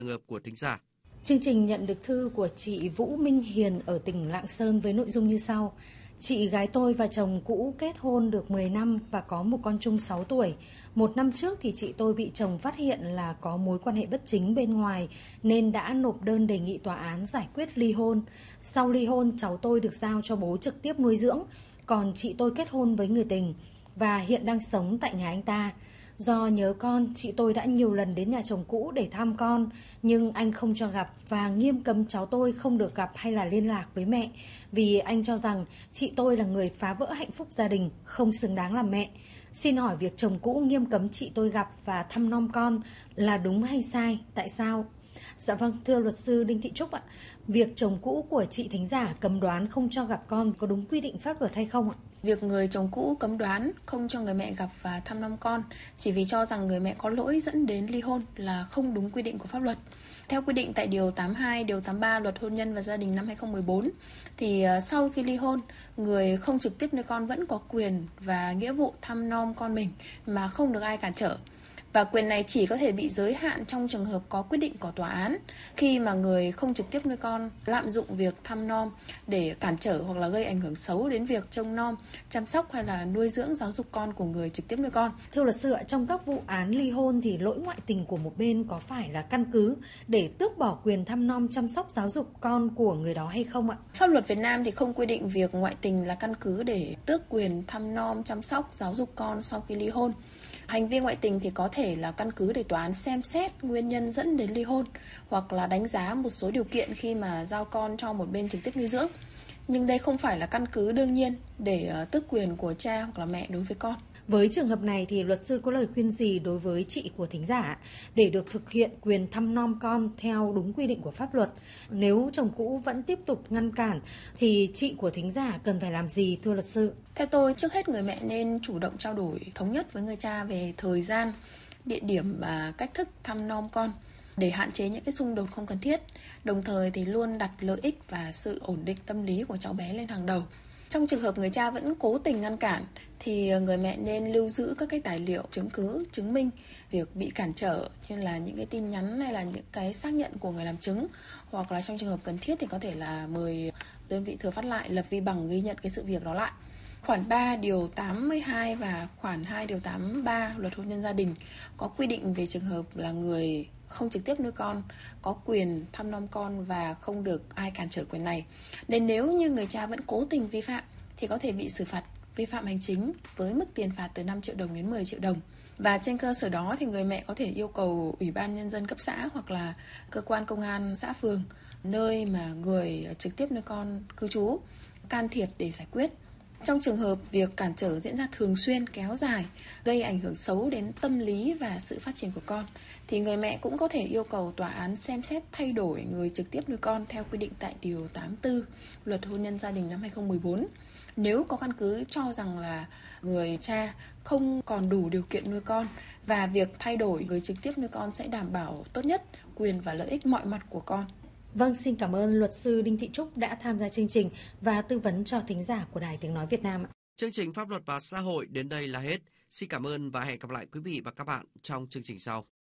trường hợp của thính giả. Chương trình nhận được thư của chị Vũ Minh Hiền ở tỉnh Lạng Sơn với nội dung như sau. Chị gái tôi và chồng cũ kết hôn được 10 năm và có một con chung 6 tuổi. Một năm trước thì chị tôi bị chồng phát hiện là có mối quan hệ bất chính bên ngoài nên đã nộp đơn đề nghị tòa án giải quyết ly hôn. Sau ly hôn, cháu tôi được giao cho bố trực tiếp nuôi dưỡng, còn chị tôi kết hôn với người tình và hiện đang sống tại nhà anh ta. Do nhớ con, chị tôi đã nhiều lần đến nhà chồng cũ để thăm con, nhưng anh không cho gặp và nghiêm cấm cháu tôi không được gặp hay là liên lạc với mẹ, vì anh cho rằng chị tôi là người phá vỡ hạnh phúc gia đình, không xứng đáng làm mẹ. Xin hỏi việc chồng cũ nghiêm cấm chị tôi gặp và thăm nom con là đúng hay sai? Tại sao? Dạ vâng, thưa luật sư Đinh Thị Trúc ạ, việc chồng cũ của chị thính giả cấm đoán không cho gặp con có đúng quy định pháp luật hay không ạ? Việc người chồng cũ cấm đoán không cho người mẹ gặp và thăm nom con chỉ vì cho rằng người mẹ có lỗi dẫn đến ly hôn là không đúng quy định của pháp luật. Theo quy định tại Điều 82, Điều 83 Luật Hôn nhân và Gia đình năm 2014, thì sau khi ly hôn, người không trực tiếp nuôi con vẫn có quyền và nghĩa vụ thăm nom con mình mà không được ai cản trở. Và quyền này chỉ có thể bị giới hạn trong trường hợp có quyết định của tòa án, khi mà người không trực tiếp nuôi con lạm dụng việc thăm nom để cản trở hoặc là gây ảnh hưởng xấu đến việc trông nom, chăm sóc hay là nuôi dưỡng giáo dục con của người trực tiếp nuôi con. Thưa luật sư ạ, trong các vụ án ly hôn thì lỗi ngoại tình của một bên có phải là căn cứ để tước bỏ quyền thăm nom chăm sóc giáo dục con của người đó hay không ạ? Pháp luật Việt Nam thì không quy định việc ngoại tình là căn cứ để tước quyền thăm nom chăm sóc giáo dục con sau khi ly hôn. Hành vi ngoại tình thì có thể là căn cứ để tòa án xem xét nguyên nhân dẫn đến ly hôn hoặc là đánh giá một số điều kiện khi mà giao con cho một bên trực tiếp nuôi dưỡng. Nhưng đây không phải là căn cứ đương nhiên để tước quyền của cha hoặc là mẹ đối với con. Với trường hợp này thì luật sư có lời khuyên gì đối với chị của thính giả để được thực hiện quyền thăm nom con theo đúng quy định của pháp luật? Nếu chồng cũ vẫn tiếp tục ngăn cản thì chị của thính giả cần phải làm gì thưa luật sư? Theo tôi, trước hết người mẹ nên chủ động trao đổi thống nhất với người cha về thời gian, địa điểm và cách thức thăm nom con để hạn chế những cái xung đột không cần thiết. Đồng thời thì luôn đặt lợi ích và sự ổn định tâm lý của cháu bé lên hàng đầu. Trong trường hợp người cha vẫn cố tình ngăn cản thì người mẹ nên lưu giữ các cái tài liệu chứng cứ chứng minh việc bị cản trở, như là những cái tin nhắn hay là những cái xác nhận của người làm chứng, hoặc là trong trường hợp cần thiết thì có thể là mời đơn vị thừa phát lại lập vi bằng ghi nhận cái sự việc đó lại. Khoản 3 Điều 82 và khoản 2 Điều 83 Luật Hôn nhân Gia đình có quy định về trường hợp là người không trực tiếp nuôi con có quyền thăm nom con và không được ai cản trở quyền này. Nên nếu như người cha vẫn cố tình vi phạm thì có thể bị xử phạt vi phạm hành chính với mức tiền phạt từ 5 triệu đồng đến 10 triệu đồng. Và trên cơ sở đó thì người mẹ có thể yêu cầu Ủy ban Nhân dân cấp xã hoặc là cơ quan công an xã phường, nơi mà người trực tiếp nuôi con cư trú, can thiệp để giải quyết. Trong trường hợp việc cản trở diễn ra thường xuyên, kéo dài, gây ảnh hưởng xấu đến tâm lý và sự phát triển của con, thì người mẹ cũng có thể yêu cầu tòa án xem xét thay đổi người trực tiếp nuôi con theo quy định tại Điều 84 Luật Hôn nhân Gia đình năm 2014. Nếu có căn cứ cho rằng là người cha không còn đủ điều kiện nuôi con và việc thay đổi người trực tiếp nuôi con sẽ đảm bảo tốt nhất quyền và lợi ích mọi mặt của con. Vâng, xin cảm ơn luật sư Đinh Thị Trúc đã tham gia chương trình và tư vấn cho thính giả của Đài Tiếng Nói Việt Nam. Chương trình Pháp luật và xã hội đến đây là hết. Xin cảm ơn và hẹn gặp lại quý vị và các bạn trong chương trình sau.